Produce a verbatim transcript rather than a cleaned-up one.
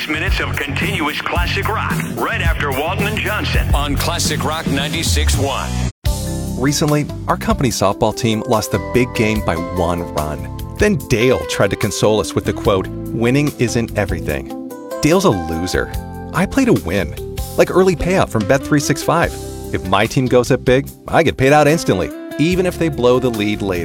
ninety-six minutes of continuous classic rock right after Walton and Johnson on Classic Rock ninety-six point one. Recently, our company softball team lost the big game by one run. Then Dale tried to console us with the quote, "Winning isn't everything." Dale's a loser. I play to win. Like early payout from Bet three sixty-five. If my team goes up big, I get paid out instantly, even if they blow the lead later.